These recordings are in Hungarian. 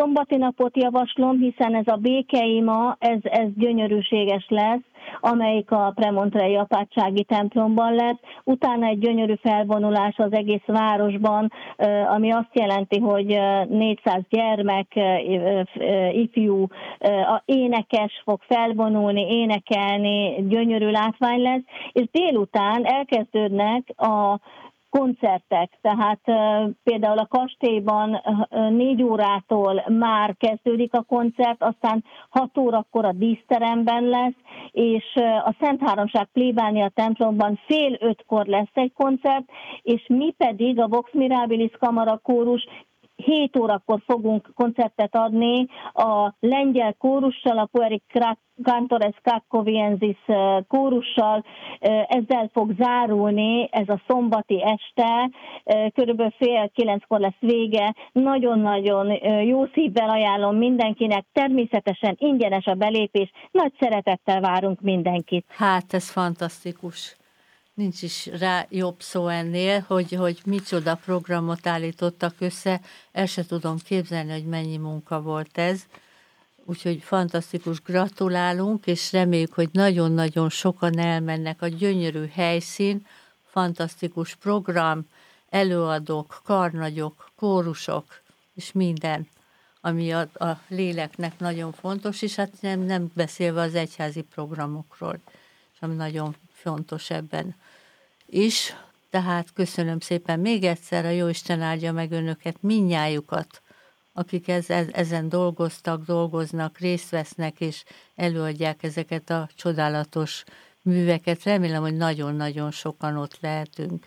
szombati napot javaslom, hiszen ez a békeima, ez gyönyörűséges lesz, amelyik a premontrei apátsági templomban lesz. Utána egy gyönyörű felvonulás az egész városban, ami azt jelenti, hogy 400 gyermek, ifjú, énekes fog felvonulni, énekelni, gyönyörű látvány lesz, és délután elkezdődnek a koncertek, tehát például a kastélyban 4 órától már kezdődik a koncert, aztán 6 órakor a díszteremben lesz, és a Szent Háromság plébánia templomban 4:30-kor lesz egy koncert, és mi pedig a Vox Mirabilis kamarakórus 7 órakor fogunk koncertet adni a lengyel kórussal, a Pueri Cantores Krakowiensis kórussal. Ezzel fog zárulni ez a szombati este, körülbelül 8:30-kor lesz vége. Nagyon-nagyon jó szívvel ajánlom mindenkinek, természetesen ingyenes a belépés, nagy szeretettel várunk mindenkit. Hát ez fantasztikus. Nincs is rá jobb szó ennél, hogy micsoda programot állítottak össze. El se tudom képzelni, hogy mennyi munka volt ez. Úgyhogy fantasztikus, gratulálunk, és reméljük, hogy nagyon-nagyon sokan elmennek. A gyönyörű helyszín, fantasztikus program, előadók, karnagyok, kórusok, és minden, ami a léleknek nagyon fontos, és hát nem beszélve az egyházi programokról, és ami nagyon fontos ebben is. Tehát köszönöm szépen még egyszer, a Jóisten áldja meg önöket, mindnyájukat, akik ezen dolgoznak, részt vesznek, és előadják ezeket a csodálatos műveket. Remélem, hogy nagyon-nagyon sokan ott lehetünk.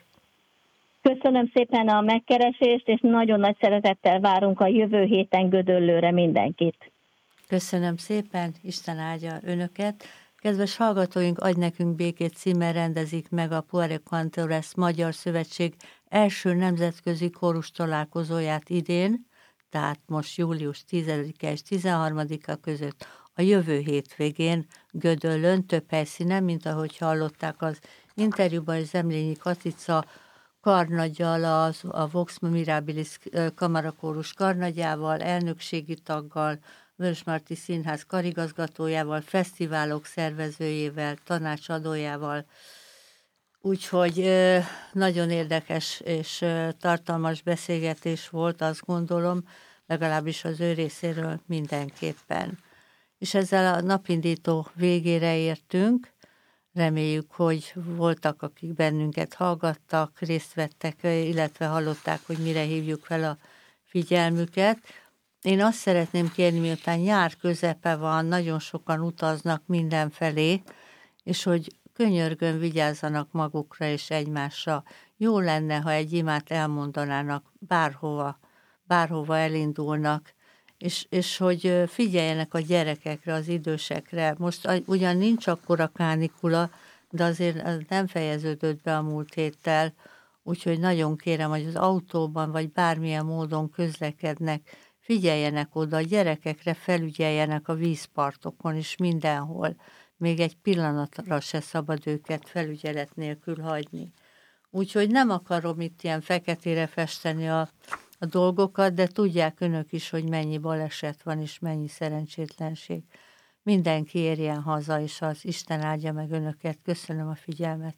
Köszönöm szépen a megkeresést, és nagyon nagy szeretettel várunk a jövő héten Gödöllőre mindenkit. Köszönöm szépen, Isten áldja önöket. Kedves hallgatóink, Adj nekünk békét címmel rendezik meg a Pueri Cantores Magyar Szövetség első nemzetközi kórus találkozóját idén, tehát most július 10-e és 13-a között a jövő hétvégén Gödöllőn, több helyszínen, mint ahogy hallották az interjúban, és Zemlényi Katica karnaggyal, a Vox Mirabilis kamarakórus karnagyával, elnökségi taggal, Vörösmarty Színház karigazgatójával, fesztiválok szervezőjével, tanácsadójával. Úgyhogy nagyon érdekes és tartalmas beszélgetés volt, azt gondolom, legalábbis az ő részéről mindenképpen. És ezzel a napindító végére értünk. Reméljük, hogy voltak, akik bennünket hallgattak, részt vettek, illetve hallották, hogy mire hívjuk fel a figyelmüket. Én azt szeretném kérni, miután nyár közepe van, nagyon sokan utaznak mindenfelé, és hogy könyörgön vigyázzanak magukra és egymásra. Jó lenne, ha egy imát elmondanának bárhova elindulnak, és hogy figyeljenek a gyerekekre, az idősekre. Most ugyan nincs akkora kánikula, de azért nem fejeződött be a múlt héttel, úgyhogy nagyon kérem, hogy az autóban vagy bármilyen módon közlekednek, figyeljenek oda, a gyerekekre felügyeljenek a vízpartokon is mindenhol. Még egy pillanatra se szabad őket felügyelet nélkül hagyni. Úgyhogy nem akarom itt ilyen feketére festeni a dolgokat, de tudják önök is, hogy mennyi baleset van, és mennyi szerencsétlenség. Mindenki érjen haza, és az Isten áldja meg önöket. Köszönöm a figyelmet.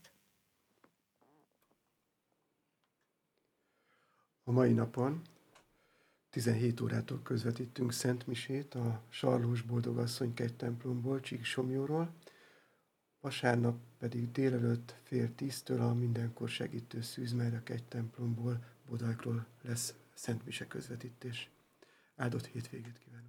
A mai napon 17 órától közvetítünk Szent Misét a Sarlós Boldogasszony kegytemplomból, Csíksomlyóról, vasárnap pedig délelőtt 9:30-től a Mindenkor Segítő Szűzmelyre kegytemplomból, Bodajkról lesz Szent Mise közvetítés. Áldott hétvégét kívánok!